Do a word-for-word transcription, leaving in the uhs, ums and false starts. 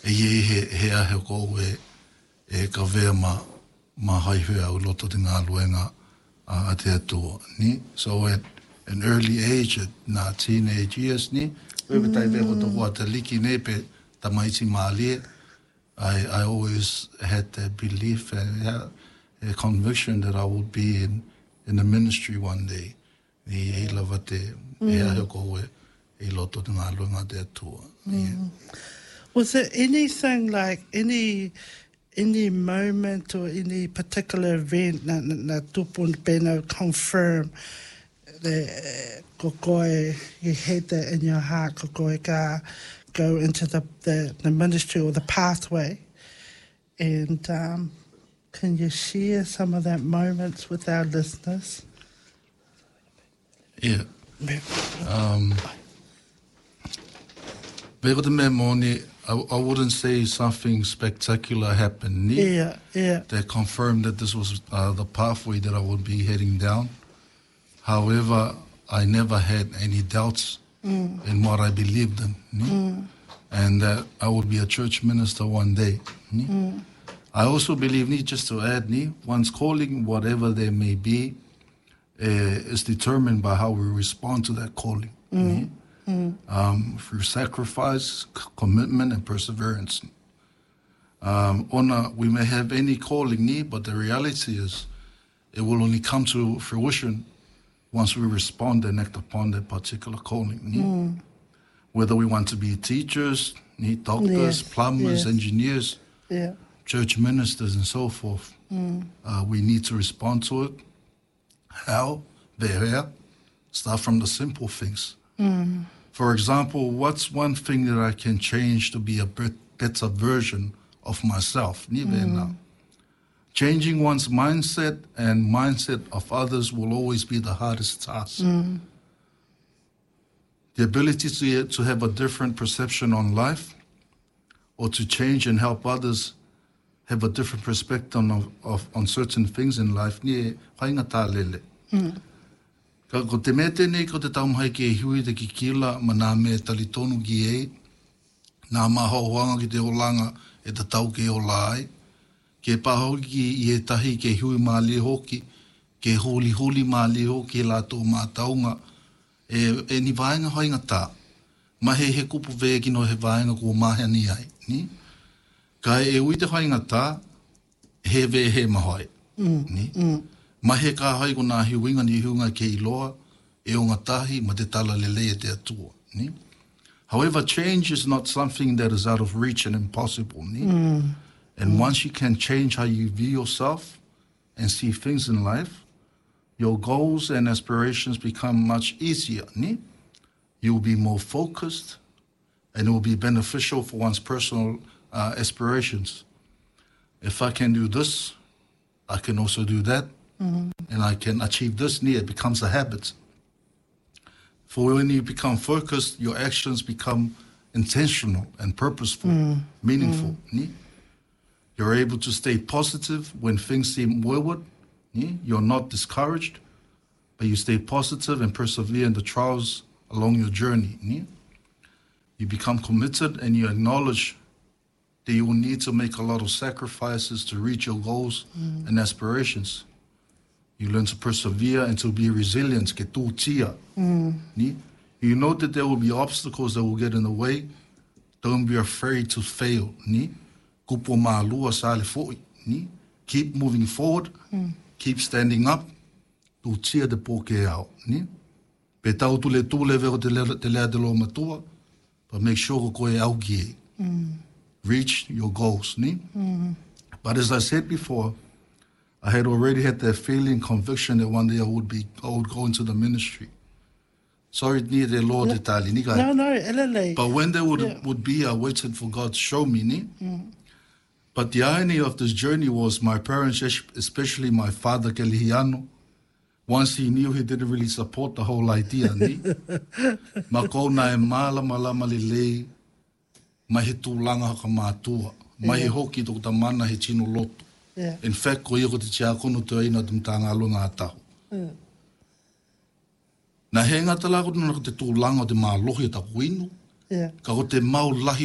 e ye he he a he ko e e ka vea ma ma hai hea o loto te ngā luenga a te atua ni. So at an early age, at na teenage years ni, we mm. tai veko to hoa te liki ne pe ta maiti maalie. I I always had that belief and yeah, a conviction that I would be in in the ministry one day. Ni e lava te e a he ko e e loto te ngā luenga te atua. Was there anything like any any moment or any particular event na na tupun pena confirm the kokoe you had that in your heart kokoe ka go into the, the the ministry or the pathway, and um, can you share some of that moments with our listeners? Yeah. Um. Bego te me moni. I, I wouldn't say something spectacular happened. Yeah, yeah. That confirmed that this was uh, the pathway that I would be heading down. However, I never had any doubts mm. in what I believed in. Mm. And that I would be a church minister one day. Mm. I also believe, just to add, one's calling, whatever there may be, uh, is determined by how we respond to that calling. Mm. Mm. Um, through sacrifice, c- commitment, and perseverance. Um, ona, we may have any calling need, but the reality is it will only come to fruition once we respond and act upon that particular calling. Mm. Whether we want to be teachers, need doctors, yes. plumbers, yes. engineers, yeah. church ministers, and so forth, mm. uh, we need to respond to it. How? There, start from the simple things. Mm. For example, what's one thing that I can change to be a better version of myself? Mm. Changing one's mindset and mindset of others will always be the hardest task. Mm. The ability to, to have a different perception on life or to change and help others have a different perspective of, of, on certain things in life. Mm. Ka ko te mete nei ko te taumahai ki e hui te kikila ma nā mea tali tonu ki e, nā mahoanga ki te olanga e te tau ke o lai, ke pahau ki i e tahi ke hui mā li hoki, ke huli huli mā li hoki e lātou mā taunga, e, e ni vaenga hoinga tā, ma he he kupu vea ki no he vaenga ko mahea ni ai, ni? Ka e ui te hoinga tā, he vea he mahoi, mm. ni? Mm. Ma he ka hai ko nā hiuinga ni hiunga ke iloa, e o ngatahi ma te tala lele e te atua. Ni? However, change is not something that is out of reach and impossible. Ni? Mm. And mm. once you can change how you view yourself and see things in life, your goals and aspirations become much easier. Ni? You will be more focused and it will be beneficial for one's personal uh, aspirations. If I can do this, I can also do that. Mm-hmm. And I can achieve this, it becomes a habit. For when you become focused, your actions become intentional and purposeful, mm. meaningful. Mm. You're able to stay positive when things seem wayward. You're not discouraged, but you stay positive and persevere in the trials along your journey. You become committed and you acknowledge that you will need to make a lot of sacrifices to reach your goals mm. and aspirations. You learn to persevere and to be resilient. Ke tū tia. Mm. You know that there will be obstacles that will get in the way. Don't be afraid to fail. Ni? Kupo maalua sale foi. Ni? Keep moving forward. Mm. Keep standing up. Tū tia te pōke au. Ni? Pe tau tule tūle vero te lea te lea te lo matua. But make sure ko koe au ki e. Mm. Reach your goals. Ni? Mm. But as I said before, I had already had that feeling, conviction that one day I would be, I would go into the ministry. Sorry, ni te Lord Itali, ni kai. No, no, elele. But when there would yeah. would be, I waited for God to show me, ni. Mm. But the irony of this journey was my parents, especially my father Kelihiano, once he knew, he didn't really support the whole idea, ni. Ma kou na e mala malama lelei, ma he tūlanga haka mātua, ma he hoki tō ta mana he tino loto. Yeah. In fact, ko ia ko te tia kono te aina te mtanga alo ngā tahu. Mm. Na he ngata la ko tūna ko te tūlanga o te mālohi o ta kuinu. Yeah. Ka ko te mau lahi